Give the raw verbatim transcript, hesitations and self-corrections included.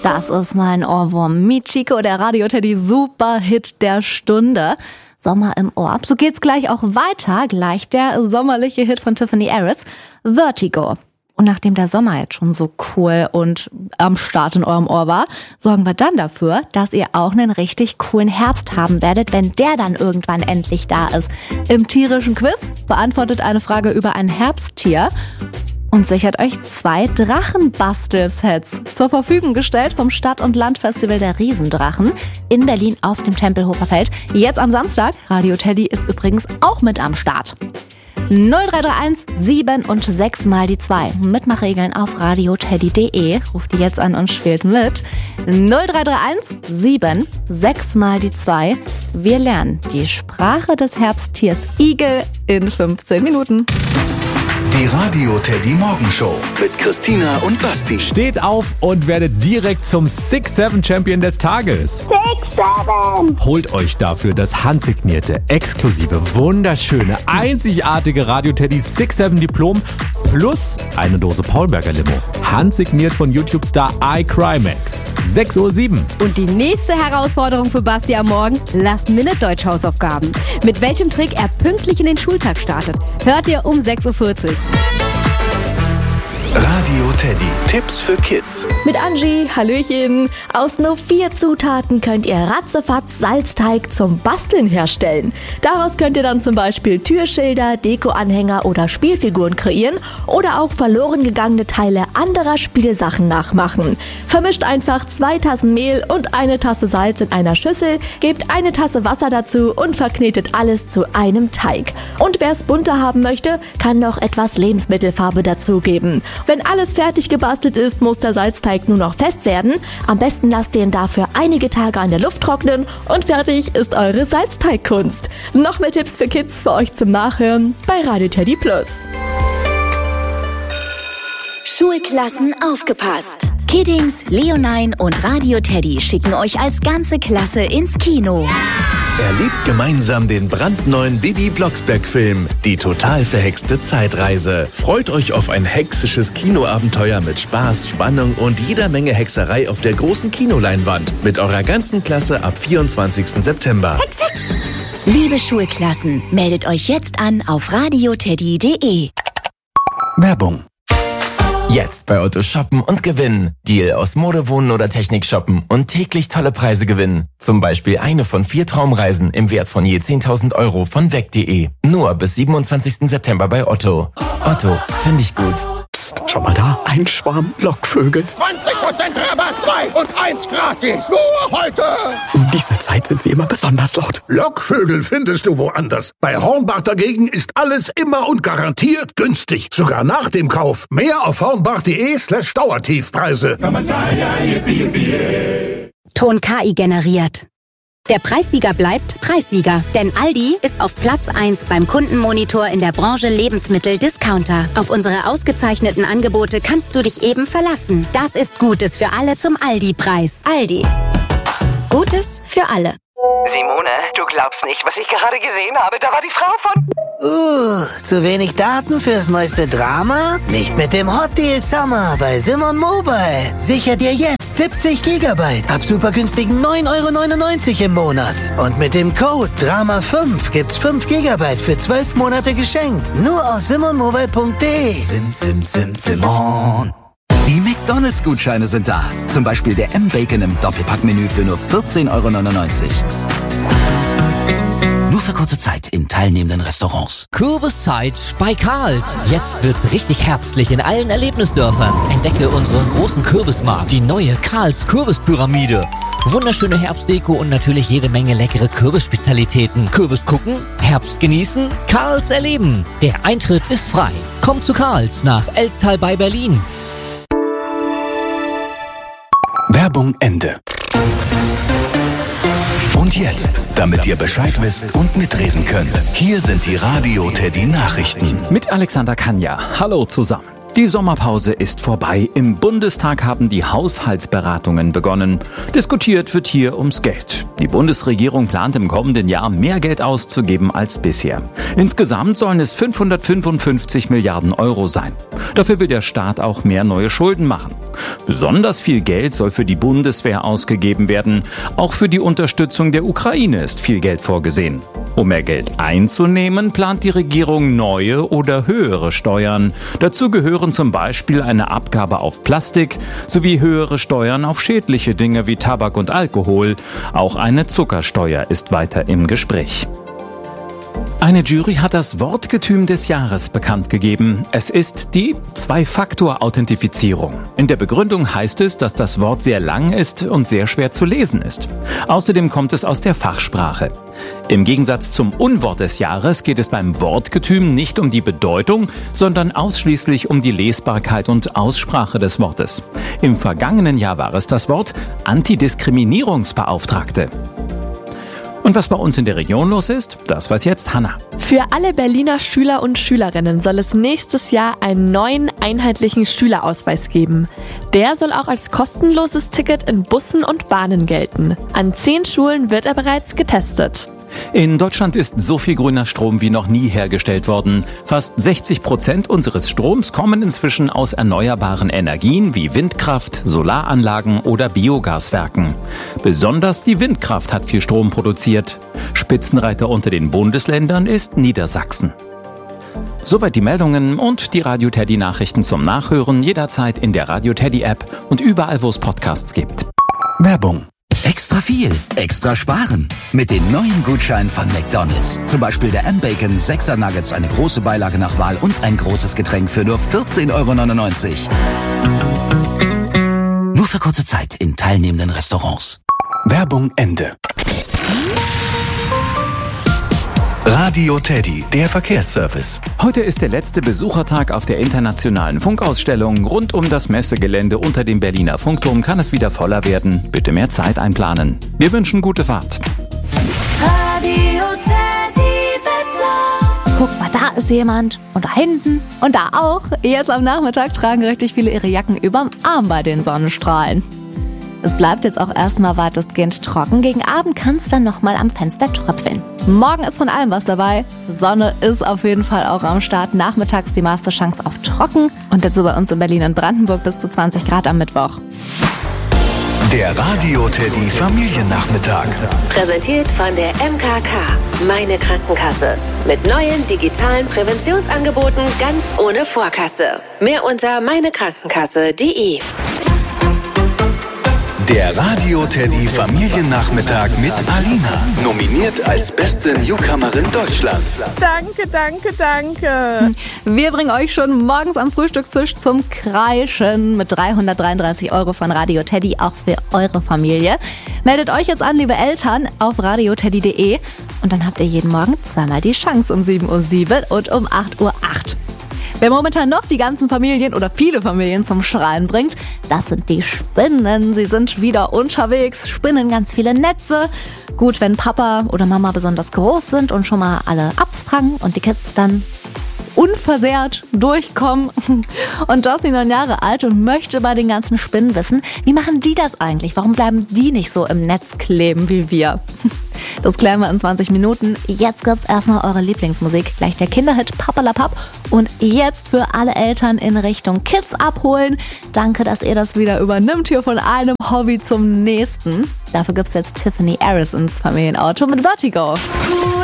Das ist mein Ohrwurm. Michiko, der Radio-Teddy, Superhit der Stunde. Sommer im Ohr. So geht's gleich auch weiter. Gleich der sommerliche Hit von Tiffany Harris, Vertigo. Und nachdem der Sommer jetzt schon so cool und am Start in eurem Ohr war, sorgen wir dann dafür, dass ihr auch einen richtig coolen Herbst haben werdet, wenn der dann irgendwann endlich da ist. Im tierischen Quiz beantwortet eine Frage über ein Herbsttier und sichert euch zwei Drachenbastelsets zur Verfügung gestellt vom Stadt- und Landfestival der Riesendrachen in Berlin auf dem Tempelhofer Feld. Jetzt am Samstag. Radio-Teddy ist übrigens auch mit am Start. null drei drei eins sieben und sechs mal die zwei. Mitmachregeln auf radioteddy punkt de. Ruft die jetzt an und spielt mit. null drei drei eins sieben sechs mal die zwei. Wir lernen die Sprache des Herbsttiers Igel in fünfzehn Minuten. Die Radio-Teddy Morgenshow mit Christina und Basti. Steht auf und werdet direkt zum Six Seven Champion des Tages. Six Seven. Holt euch dafür das handsignierte, exklusive, wunderschöne, einzigartige Radio-Teddy Six Seven Diplom plus eine Dose Paulberger Limo. Handsigniert von YouTube-Star iCrimex. sechs Uhr sieben. Und die nächste Herausforderung für Basti am Morgen: Last-Minute-Deutsch-Hausaufgaben. Mit welchem Trick er pünktlich in den Schultag startet, hört ihr um sechs Uhr vierzig. Radio-Teddy. Tipps für Kids. Mit Angie, Hallöchen. Aus nur vier Zutaten könnt ihr ratzefatz Salzteig zum Basteln herstellen. Daraus könnt ihr dann zum Beispiel Türschilder, Dekoanhänger oder Spielfiguren kreieren oder auch verloren gegangene Teile anderer Spielsachen nachmachen. Vermischt einfach zwei Tassen Mehl und eine Tasse Salz in einer Schüssel, gebt eine Tasse Wasser dazu und verknetet alles zu einem Teig. Und wer es bunter haben möchte, kann noch etwas Lebensmittelfarbe dazugeben. Wenn alles fertig gebastelt ist, muss der Salzteig nur noch fest werden. Am besten lasst ihr ihn dafür einige Tage an der Luft trocknen und fertig ist eure Salzteigkunst. Noch mehr Tipps für Kids für euch zum Nachhören bei Radio-Teddy Plus. Schulklassen aufgepasst! Kiddings, Leonine und Radio-Teddy schicken euch als ganze Klasse ins Kino. Erlebt gemeinsam den brandneuen Bibi Blocksberg-Film Die total verhexte Zeitreise. Freut euch auf ein hexisches Kinoabenteuer mit Spaß, Spannung und jeder Menge Hexerei auf der großen Kinoleinwand. Mit eurer ganzen Klasse ab vierundzwanzigsten September. Hex, Hex! Liebe Schulklassen, meldet euch jetzt an auf radioteddy punkt de. Werbung. Jetzt bei Otto shoppen und gewinnen. Deal aus Mode, Wohnen oder Technik shoppen und täglich tolle Preise gewinnen. Zum Beispiel eine von vier Traumreisen im Wert von je zehntausend Euro von weg punkt de. Nur bis siebenundzwanzigsten September bei Otto. Otto, finde ich gut. Psst, schau mal da, ein Schwarm Lockvögel. zwanzig Prozent Rabatt, zwei und eins gratis. Nur heute. Um diese Zeit sind sie immer besonders laut. Lockvögel findest du woanders. Bei Hornbach dagegen ist alles immer und garantiert günstig. Sogar nach dem Kauf. Mehr auf hornbach punkt de slash Dauertiefpreise. Ton K I generiert. Der Preissieger bleibt Preissieger, denn Aldi ist auf Platz eins beim Kundenmonitor in der Branche Lebensmittel-Discounter. Auf unsere ausgezeichneten Angebote kannst du dich eben verlassen. Das ist Gutes für alle zum Aldi-Preis. Aldi. Gutes für alle. Simone, du glaubst nicht, was ich gerade gesehen habe. Da war die Frau von... Uh, zu wenig Daten fürs neueste Drama? Nicht mit dem Hot Deal Summer bei Simon Mobile. Sicher dir jetzt siebzig Gigabyte ab super günstigen neun Euro neunundneunzig im Monat. Und mit dem Code Drama fünf gibt's fünf Gigabyte für zwölf Monate geschenkt. Nur aus simon mobile punkt de. Sim, sim, sim, Simon. Die McDonalds-Gutscheine sind da. Zum Beispiel der M-Bacon im Doppelpackmenü für nur vierzehn Euro neunundneunzig. Nur für kurze Zeit in teilnehmenden Restaurants. Kürbiszeit bei Karls. Jetzt wird's richtig herbstlich in allen Erlebnisdörfern. Entdecke unseren großen Kürbismarkt, die neue Karls Kürbispyramide. Wunderschöne Herbstdeko und natürlich jede Menge leckere Kürbisspezialitäten. Kürbis gucken, Herbst genießen, Karls erleben. Der Eintritt ist frei. Kommt zu Karls nach Elstal bei Berlin. Werbung Ende. Und jetzt, damit ihr Bescheid wisst und mitreden könnt, hier sind die Radio-Teddy-Nachrichten. Mit Alexander Kanja. Hallo zusammen. Die Sommerpause ist vorbei. Im Bundestag haben die Haushaltsberatungen begonnen. Diskutiert wird hier ums Geld. Die Bundesregierung plant im kommenden Jahr mehr Geld auszugeben als bisher. Insgesamt sollen es fünfhundertfünfundfünfzig Milliarden Euro sein. Dafür will der Staat auch mehr neue Schulden machen. Besonders viel Geld soll für die Bundeswehr ausgegeben werden. Auch für die Unterstützung der Ukraine ist viel Geld vorgesehen. Um mehr Geld einzunehmen, plant die Regierung neue oder höhere Steuern. Dazu gehören zum Beispiel eine Abgabe auf Plastik sowie höhere Steuern auf schädliche Dinge wie Tabak und Alkohol. Auch eine Zuckersteuer ist weiter im Gespräch. Eine Jury hat das Wortgetüm des Jahres bekannt gegeben. Es ist die Zwei-Faktor-Authentifizierung. In der Begründung heißt es, dass das Wort sehr lang ist und sehr schwer zu lesen ist. Außerdem kommt es aus der Fachsprache. Im Gegensatz zum Unwort des Jahres geht es beim Wortgetüm nicht um die Bedeutung, sondern ausschließlich um die Lesbarkeit und Aussprache des Wortes. Im vergangenen Jahr war es das Wort Antidiskriminierungsbeauftragte. Und was bei uns in der Region los ist, das weiß jetzt Hanna. Für alle Berliner Schüler und Schülerinnen soll es nächstes Jahr einen neuen einheitlichen Schülerausweis geben. Der soll auch als kostenloses Ticket in Bussen und Bahnen gelten. An zehn Schulen wird er bereits getestet. In Deutschland ist so viel grüner Strom wie noch nie hergestellt worden. Fast sechzig Prozent unseres Stroms kommen inzwischen aus erneuerbaren Energien wie Windkraft, Solaranlagen oder Biogaswerken. Besonders die Windkraft hat viel Strom produziert. Spitzenreiter unter den Bundesländern ist Niedersachsen. Soweit die Meldungen und die Radio Teddy Nachrichten zum Nachhören jederzeit in der Radio Teddy App und überall, wo es Podcasts gibt. Werbung. Extra viel, extra sparen. Mit den neuen Gutscheinen von McDonald's. Zum Beispiel der M-Bacon sechser Nuggets, eine große Beilage nach Wahl und ein großes Getränk für nur vierzehn Euro neunundneunzig. Nur für kurze Zeit in teilnehmenden Restaurants. Werbung Ende. Radio Teddy, der Verkehrsservice. Heute ist der letzte Besuchertag auf der internationalen Funkausstellung. Rund um das Messegelände unter dem Berliner Funkturm kann es wieder voller werden. Bitte mehr Zeit einplanen. Wir wünschen gute Fahrt. Radio Teddy Wetter. Guck mal, da ist jemand. Und da hinten. Und da auch. Jetzt am Nachmittag tragen richtig viele ihre Jacken überm Arm bei den Sonnenstrahlen. Es bleibt jetzt auch erstmal weitestgehend trocken. Gegen Abend kann es dann nochmal am Fenster tröpfeln. Morgen ist von allem was dabei. Sonne ist auf jeden Fall auch am Start. Nachmittags die meiste Chance auf trocken. Und dazu bei uns in Berlin und Brandenburg bis zu zwanzig Grad am Mittwoch. Der Radio Teddy Familiennachmittag. Präsentiert von der M K K, meine Krankenkasse. Mit neuen digitalen Präventionsangeboten ganz ohne Vorkasse. Mehr unter meinekrankenkasse punkt de. Der Radio Teddy Familiennachmittag mit Alina. Nominiert als beste Newcomerin Deutschlands. Danke, danke, danke. Wir bringen euch schon morgens am Frühstückstisch zum Kreischen mit dreihundertdreiunddreißig Euro von Radio Teddy, auch für eure Familie. Meldet euch jetzt an, liebe Eltern, auf radio teddy punkt de und dann habt ihr jeden Morgen zweimal die Chance um sieben Uhr sieben und um acht Uhr acht. Wer momentan noch die ganzen Familien oder viele Familien zum Schreien bringt, das sind die Spinnen. Sie sind wieder unterwegs, spinnen ganz viele Netze. Gut, wenn Papa oder Mama besonders groß sind und schon mal alle abfangen und die Kids dann unversehrt durchkommen. Und Jossi neun Jahre alt und möchte bei den ganzen Spinnen wissen, wie machen die das eigentlich? Warum bleiben die nicht so im Netz kleben wie wir? Das klären wir in zwanzig Minuten. Jetzt gibt's erstmal eure Lieblingsmusik. Gleich der Kinderhit Papperlapapp. Und jetzt für alle Eltern in Richtung Kids abholen. Danke, dass ihr das wieder übernimmt hier von einem Hobby zum nächsten. Dafür gibt's jetzt Tiffany Harris ins Familienauto mit Vertigo.